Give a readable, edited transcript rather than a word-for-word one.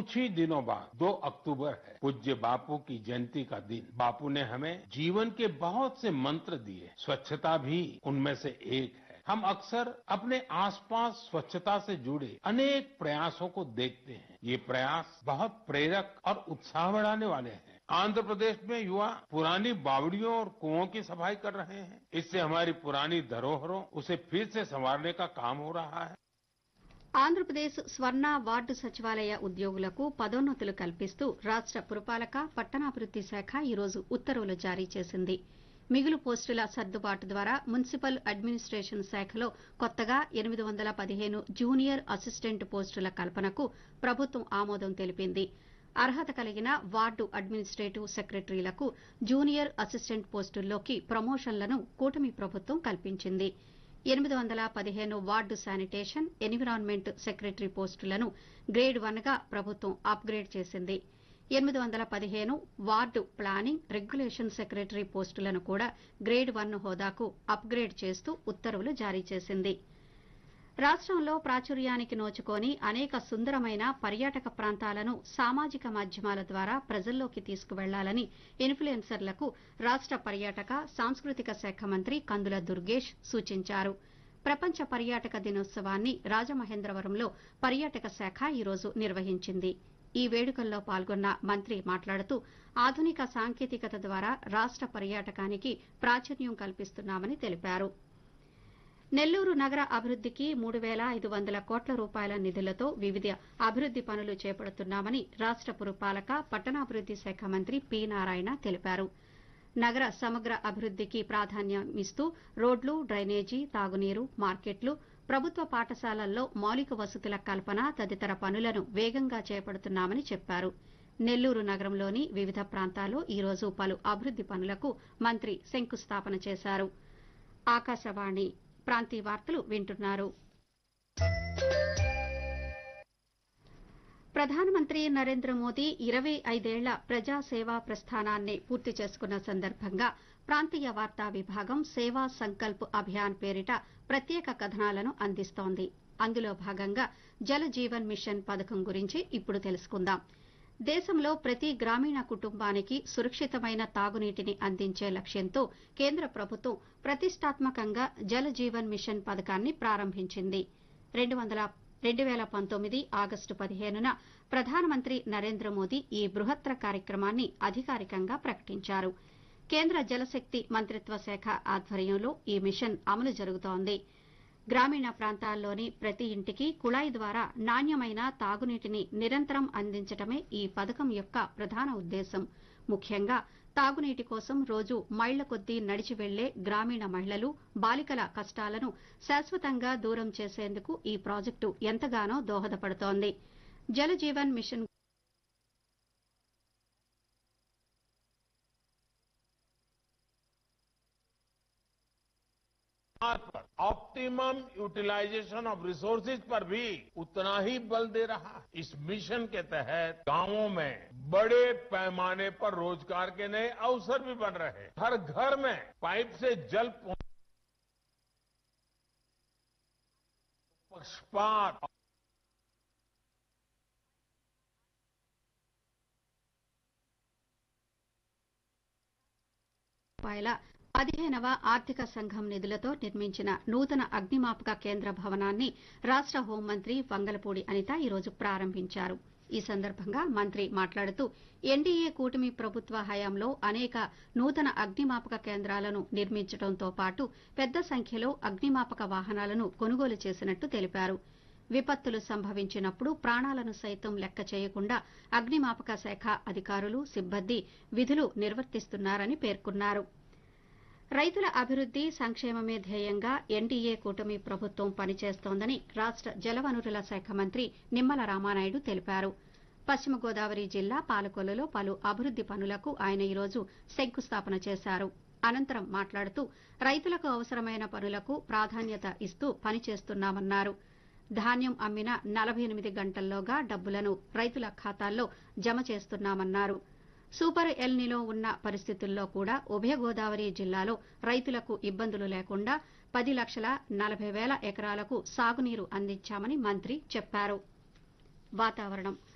कुछ ही दिनों बाद 2 अक्टूबर है, पूज्य बापू की जयंती का दिन। बापू ने हमें जीवन के बहुत से मंत्र दिए, स्वच्छता भी उनमें से एक है। हम अक्सर अपने आसपास स्वच्छता से जुड़े अनेक प्रयासों को देखते हैं। ये प्रयास बहुत प्रेरक और उत्साह बढ़ाने वाले हैं। आंध्र प्रदेश में युवा पुरानी बावड़ियों और कुओं की सफाई कर रहे हैं। इससे हमारी पुरानी धरोहरों उसे फिर से संवारने का काम हो रहा है। ఆంధ్రప్రదేశ్ స్వర్ణ వార్డు సచివాలయ ఉద్యోగులకు పదోన్నతులు కల్పిస్తూ రాష్ట పురపాలక పట్టణాభివృద్ది శాఖ ఈరోజు ఉత్తర్వులు జారీ చేసింది. మిగులు పోస్టుల సర్దుబాటు ద్వారా మున్సిపల్ అడ్మినిస్టేషన్ శాఖలో కొత్తగా 815 జూనియర్ అసిస్టెంట్ పోస్టుల కల్పనకు ప్రభుత్వం ఆమోదం తెలిపింది. అర్హత కలిగిన వార్డు అడ్మినిస్టేటివ్ సెక్రటరీలకు జూనియర్ అసిస్టెంట్ పోస్టుల్లోకి ప్రమోషన్లను కూటమి ప్రభుత్వం కల్పించింది. 815 వార్డు శానిటేషన్, ఎన్విరాన్మెంట్ సెక్రటరీ పోస్టులను గ్రేడ్ 1 గా ప్రభుత్వం అప్గ్రేడ్ చేసింది. 815 వార్డు ప్లానింగ్, రెగ్యులేషన్ సెక్రటరీ పోస్టులను కూడా గ్రేడ్ 1 హోదాకు అప్గ్రేడ్ చేస్తూ ఉత్తర్వులు జారీ చేసింది. రాష్టంలో ప్రాచుర్యానికి నోచుకోని అనేక సుందరమైన పర్యాటక ప్రాంతాలను సామాజిక మాధ్యమాల ద్వారా ప్రజల్లోకి తీసుకువెళ్లాలని ఇన్ఫ్లుయెన్సర్లకు రాష్ట పర్యాటక, సాంస్కృతిక శాఖ మంత్రి కందుల దుర్గేష్ సూచించారు. ప్రపంచ పర్యాటక దినోత్సవాన్ని రాజమహేంద్రవరంలో పర్యాటక శాఖ ఈరోజు నిర్వహించింది. ఈ వేడుకల్లో పాల్గొన్న మంత్రి మాట్లాడుతూ ఆధునిక సాంకేతికత ద్వారా రాష్ట పర్యాటకానికి ప్రాచుర్యం కల్పిస్తున్నామని తెలిపారు. నెల్లూరు నగర అభివృద్దికి 3,500 కోట్ల రూపాయల నిధులతో వివిధ అభివృద్ది పనులు చేపడుతున్నామని రాష్ట పురపాలక, పట్టణాభివృద్ది శాఖ మంత్రి పి. నారాయణ తెలిపారు. నగర సమగ్ర అభివృద్దికి ప్రాధాన్యమిస్తూ రోడ్లు, డ్రైనేజీ, తాగునీరు, మార్కెట్లు, ప్రభుత్వ పాఠశాలల్లో మౌలిక వసతుల కల్పన తదితర పనులను వేగంగా చేపడుతున్నామని చెప్పారు. నెల్లూరు నగరంలోని వివిధ ప్రాంతాల్లో ఈరోజు పలు అభివృద్ది పనులకు మంత్రి శంకుస్థాపన చేశారు. ఆకాశవాణి ప్రాంతీయ వార్తలు వింటున్నారు. ప్రధానమంత్రి నరేంద్ర మోదీ 25 ఏళ్ల ప్రజాసేవా ప్రస్థానాన్ని పూర్తి చేసుకున్న సందర్భంగా ప్రాంతీయ వార్తా విభాగం సేవా సంకల్ప్ అభియాన్ పేరిట ప్రత్యేక కథనాలను అందిస్తోంది. అందులో భాగంగా జల జీవన్ మిషన్ పథకం గురించి ఇప్పుడు తెలుసుకుందాం. దేశంలో ప్రతి గ్రామీణ కుటుంబానికి సురక్షితమైన తాగునీటిని అందించే లక్ష్యంతో కేంద్ర ప్రభుత్వం ప్రతిష్టాత్మకంగా జల జీవన్ మిషన్ పథకాన్ని ప్రారంభించింది. 2019 ఆగస్టు 15న ప్రధానమంత్రి నరేంద్ర మోదీ ఈ బృహత్తర కార్యక్రమాన్ని అధికారికంగా ప్రకటించారు. కేంద్ర జలశక్తి మంత్రిత్వ శాఖ ఆధ్వర్యంలో ఈ మిషన్ అమలు జరుగుతోంది. గ్రామీణ ప్రాంతాల్లోని ప్రతి ఇంటికి కుళాయి ద్వారా నాణ్యమైన తాగునీటిని నిరంతరం అందించడమే ఈ పథకం యొక్క ప్రధాన ఉద్దేశం. ముఖ్యంగా తాగునీటి కోసం రోజు మైళ్ల కొద్దీ నడిచి వెళ్లే గ్రామీణ మహిళలు, బాలికల కష్టాలను శాశ్వతంగా దూరం చేసేందుకు ఈ ప్రాజెక్టు ఎంతగానో దోహదపడుతోంది. జల జీవన్ మిషన్ पर ऑप्टिमम यूटिलाइजेशन ऑफ रिसोर्सेज पर भी उतना ही बल दे रहा है। इस मिशन के तहत गांवों में बड़े पैमाने पर रोजगार के नए अवसर भी बन रहे हैं। हर घर में पाइप से जल पक्षपात రూపాయల 15వ ఆర్థిక సంఘం నిధులతో నిర్మించిన నూతన అగ్నిమాపక కేంద్ర భవనాన్ని రాష్ట హోంమంత్రి వంగలపూడి అనిత ఈరోజు ప్రారంభించారు. ఈ సందర్భంగా మంత్రి మాట్లాడుతూ ఎన్డీఏ కూటమి ప్రభుత్వ హయాంలో అనేక నూతన అగ్నిమాపక కేంద్రాలను నిర్మించడంతో పాటు పెద్ద సంఖ్యలో అగ్నిమాపక వాహనాలను కొనుగోలు చేసినట్టు తెలిపారు. విపత్తులు సంభవించినప్పుడు ప్రాణాలను సైతం లెక్క చేయకుండా అగ్నిమాపక శాఖ అధికారులు, సిబ్బంది విధులు నిర్వర్తిస్తున్నారని పేర్కొన్నారు. రైతుల అభివృద్ది, సంక్షేమమే ధ్యేయంగా ఎన్డీఏ కూటమి ప్రభుత్వం పనిచేస్తోందని రాష్ట జలవనరుల శాఖ మంత్రి నిమ్మల రామానాయుడు తెలిపారు. పశ్చిమ గోదావరి జిల్లా పాలకొల్లులో పలు అభివృద్ది పనులకు ఆయన ఈరోజు శంకుస్థాపన చేశారు. అనంతరం మాట్లాడుతూ రైతులకు అవసరమైన పనులకు ప్రాధాన్యత ఇస్తూ పనిచేస్తున్నామన్నారు. ధాన్యం అమ్మిన 48 గంటల్లోగా డబ్బులను రైతుల ఖాతాల్లో జమ చేస్తున్నామన్నారు. సూపర్ ఎల్నిలో ఉన్న పరిస్థితుల్లో కూడా ఉభయ గోదావరి జిల్లాలో రైతులకు ఇబ్బందులు లేకుండా 10,40,000 ఎకరాలకు సాగునీరు అందించామని మంత్రి చెప్పారు. వాతావరణం